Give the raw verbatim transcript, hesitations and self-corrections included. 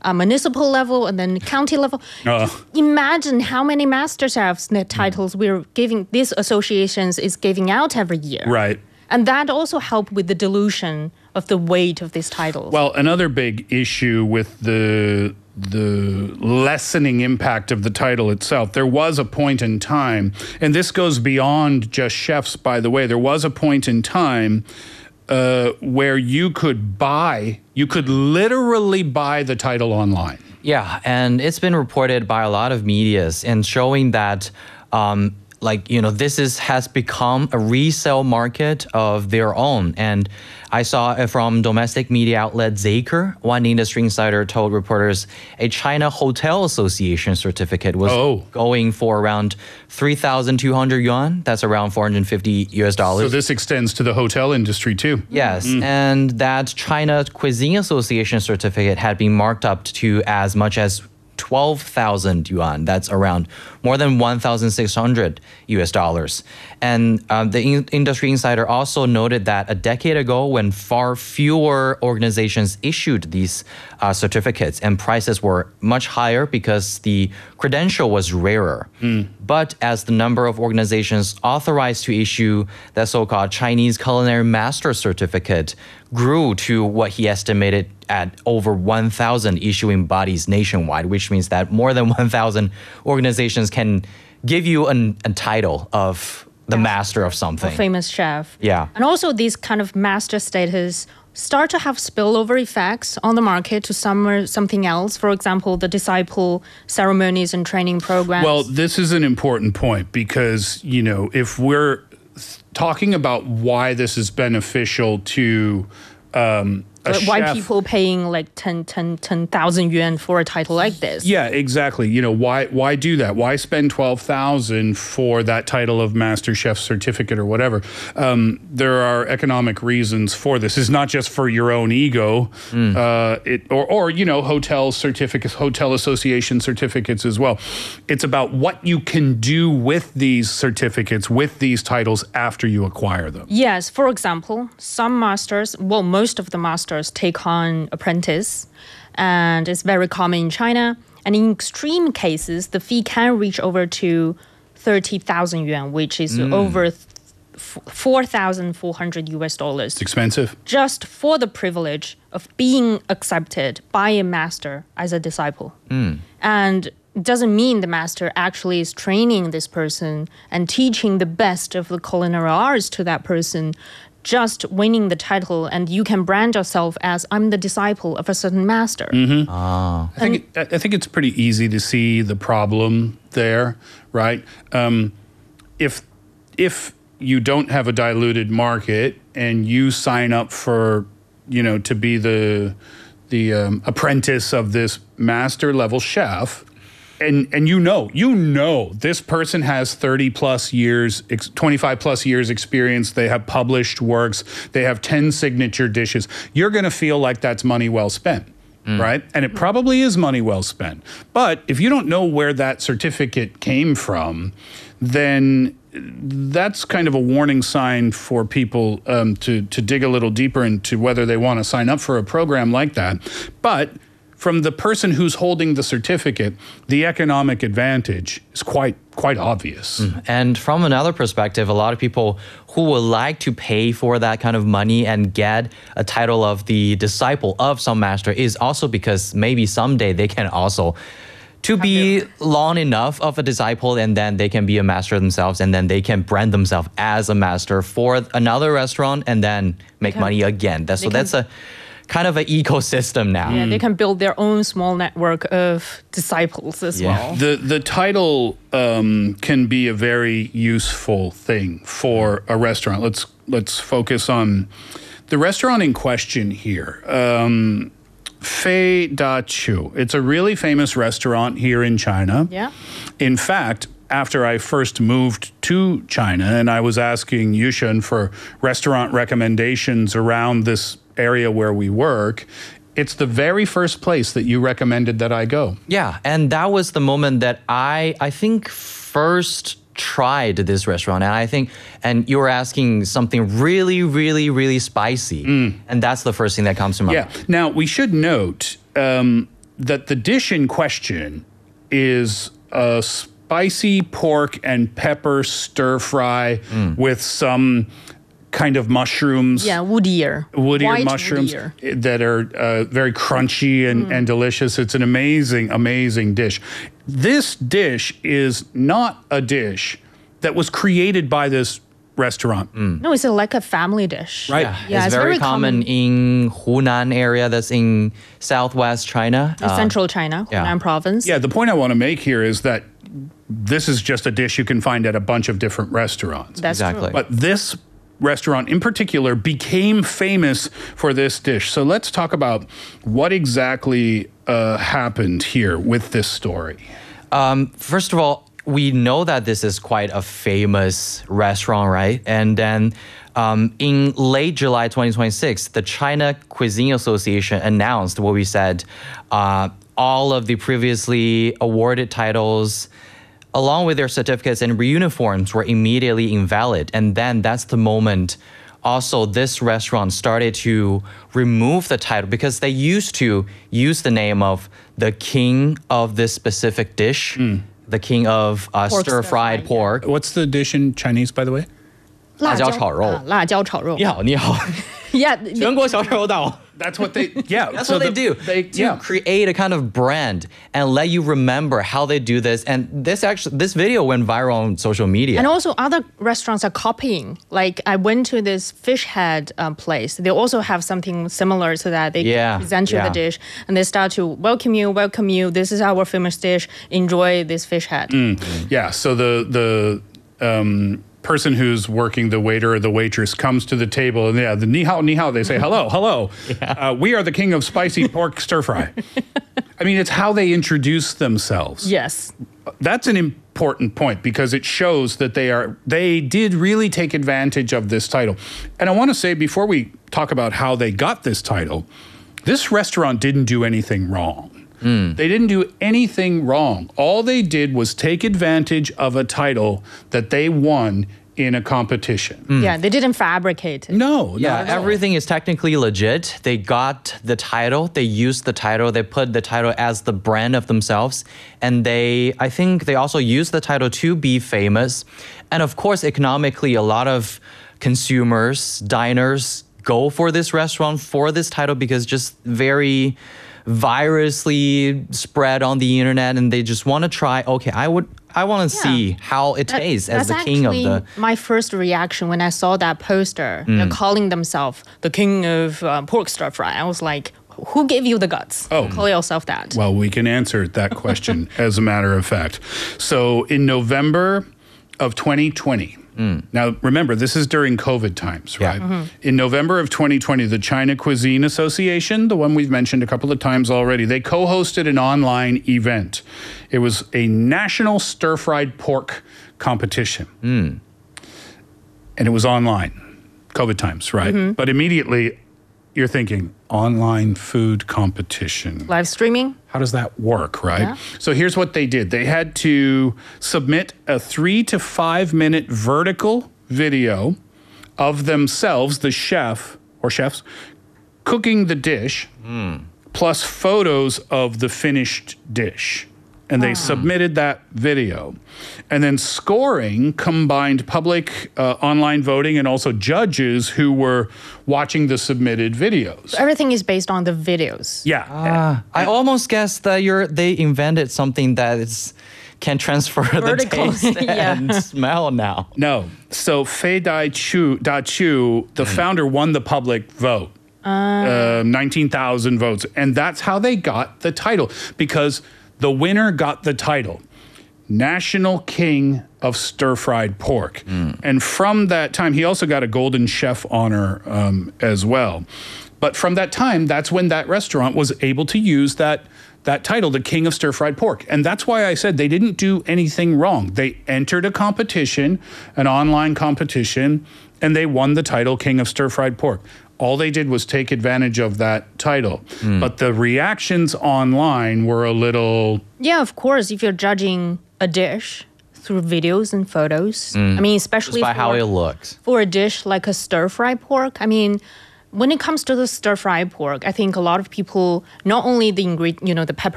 uh, municipal level and then county level. Uh. Imagine how many master chefs titles we're giving, these associations is giving out every year. Right. And that also helped with the dilution of the weight of these titles. Well, another big issue with the the lessening impact of the title itself, there was a point in time, and this goes beyond just chefs, by the way, there was a point in time uh, where you could buy, you could literally buy the title online. Yeah, and it's been reported by a lot of medias and showing that um, like, you know, this is has become a resale market of their own. And I saw it from domestic media outlet Zaker. One industry insider told reporters a China Hotel Association certificate was oh. going for around three thousand two hundred yuan. That's around four hundred fifty U S dollars. So this extends to the hotel industry too. Yes, mm. and that China Cuisine Association certificate had been marked up to as much as twelve thousand yuan. That's around more than one thousand six hundred U S dollars. And um, the in industry insider also noted that a decade ago, when far fewer organizations issued these uh, certificates and prices were much higher because the credential was rarer. Mm. But as the number of organizations authorized to issue the so-called Chinese Culinary Master Certificate grew to what he estimated at over one thousand issuing bodies nationwide, which means that more than one thousand organizations can give you an, a title of the yeah. master of something. A famous chef. Yeah. And also these kind of master status start to have spillover effects on the market to some, something else. For example, the disciple ceremonies and training programs. Well, this is an important point because, you know, if we're talking about why this is beneficial to um, a why chef, people paying like ten thousand yuan for a title like this. Yeah, exactly. You know, why why do that? Why spend twelve thousand for that title of Master Chef certificate or whatever? Um, there are economic reasons for this. It's not just for your own ego, mm. uh, it, or, or, you know, hotel certificates, hotel association certificates as well. It's about what you can do with these certificates, with these titles after you acquire them. Yes. For example, some masters, well, most of the masters take on apprentice, and it's very common in China. And in extreme cases, the fee can reach over to thirty thousand yuan, which is mm. over four thousand four hundred U S dollars. It's expensive. Just for the privilege of being accepted by a master as a disciple. Mm. And it doesn't mean the master actually is training this person and teaching the best of the culinary arts to that person. Just winning the title, and you can brand yourself as I'm the disciple of a certain master. Mm-hmm. oh. I think it, I think it's pretty easy to see the problem there, right? Um, if if you don't have a diluted market and you sign up for, you know, to be the the um, apprentice of this master level chef. And and you know, you know, this person has thirty plus years, twenty-five plus years experience. They have published works. They have ten signature dishes. You're going to feel like that's money well spent, mm. right? And it probably is money well spent. But if you don't know where that certificate came from, then that's kind of a warning sign for people um, to, to dig a little deeper into whether they want to sign up for a program like that. But from the person who's holding the certificate, the economic advantage is quite quite obvious. Mm. And from another perspective, a lot of people who would like to pay for that kind of money and get a title of the disciple of some master is also because maybe someday they can also to be long enough of a disciple, and then they can be a master themselves, and then they can brand themselves as a master for another restaurant and then make can, money again. That's, so that's a kind of an ecosystem now. Yeah, they can build their own small network of disciples as yeah. well. The the title um, can be a very useful thing for a restaurant. Let's let's focus on the restaurant in question here. Um, Fei Da Chu. It's a really famous restaurant here in China. Yeah. In fact, after I first moved to China and I was asking Yushun for restaurant recommendations around this area where we work, it's the very first place that you recommended that I go. Yeah, and that was the moment that I, I think, first tried this restaurant. And I think, and you were asking something really, really, really spicy. Mm. And that's the first thing that comes to mind. Yeah. Now, we should note, um, that the dish in question is a spicy pork and pepper stir fry with some kind of mushrooms. Yeah, woodier. Woodier White mushrooms woodier. that are uh, very crunchy and, and delicious. It's an amazing, amazing dish. This dish is not a dish that was created by this restaurant. No, it's a, like a family dish. Right. Yeah, Yeah, it's, it's very, very common, common. in Hunan area. That's in southwest China. In Uh, central China, yeah. Hunan province. Yeah, the point I want to make here is that this is just a dish you can find at a bunch of different restaurants. That's Exactly. true. But this restaurant in particular became famous for this dish. So let's talk about what exactly uh, happened here with this story. Um, first of all, we know that this is quite a famous restaurant, right? And then um, in late July twenty twenty-six, the China Cuisine Association announced what we said, uh, all of the previously awarded titles, along with their certificates and reuniforms, were immediately invalid. And then that's the moment also this restaurant started to remove the title, because they used to use the name of the king of this specific dish, the king of uh, Pork stir-fried stir-fried, yeah. pork. What's the dish in Chinese, by the way? 辣椒辣椒炒肉。 啊，辣椒炒肉。 你好，你好， Yeah, 全国小炒岛。 That's what they, yeah. That's so what they the- do. They, to yeah. create a kind of brand and let you remember how they do this. And this actually, this video went viral on social media. and also other restaurants are copying. Like I went to this fish head um, place. They also have something similar to that. They Yeah, present you yeah. the dish and they start to welcome you, welcome you. This is our famous dish. Enjoy this fish head. Yeah, so the the um, person who's working, the waiter or the waitress, comes to the table and yeah, the ni hao, ni hao, they say, hello, hello. Uh, we are the king of spicy pork stir fry. I mean, it's how they introduce themselves. Yes. That's an important point because it shows that they are they did really take advantage of this title. And I want to say before we talk about how they got this title, this restaurant didn't do anything wrong. They didn't do anything wrong. All they did was take advantage of a title that they won in a competition. Yeah, they didn't fabricate it. No, Yeah, not at all. everything is technically legit. They got the title, they used the title, they put the title as the brand of themselves. And they, I think they also used the title to be famous. And of course, economically, a lot of consumers, diners go for this restaurant for this title because just very virusly spread on the internet and they just want to try, okay, I would, I want to Yeah. see how it That- tastes as the that's king of actually the. my first reaction when I saw that poster. They're calling themselves the king of uh, pork stir fry. I was like, who gave you the guts? Oh. to call yourself that. Well, we can answer that question as a matter of fact. So in November of twenty twenty, now remember, this is during COVID times, Yeah. right? In November of twenty twenty, the China Cuisine Association, the one we've mentioned a couple of times already, they co-hosted an online event. It was a national stir-fried pork competition. And it was online, COVID times, right? But immediately you're thinking, online food competition. Live streaming. How does that work, right? Yeah. So here's what they did. They had to submit a three to five minute vertical video of themselves, the chef or chefs, cooking the dish, plus photos of the finished dish. And they submitted that video. And then scoring combined public uh, online voting and also judges who were watching the submitted videos. Everything is based on the videos. Yeah. Ah, I almost guessed that you're they invented something that is can transfer the Vertical, taste yeah. and smell now. No. So Fei Dai Chu, Da Chu, the founder, won the public vote. Uh, nineteen thousand votes. And that's how they got the title because the winner got the title. National King of Stir-Fried Pork. And from that time, he also got a Golden Chef honor um, as well. But from that time, that's when that restaurant was able to use that that title, the King of Stir-Fried Pork. And that's why I said they didn't do anything wrong. They entered a competition, an online competition, and they won the title King of Stir-Fried Pork. All they did was take advantage of that title. But the reactions online were a little... Yeah, of course. If you're judging a dish through videos and photos, I mean, Just especially by for, how it looks. for a dish like a stir fry pork, I mean, when it comes to the stir fry pork, I think a lot of people, not only the ingredient, you know, the pepper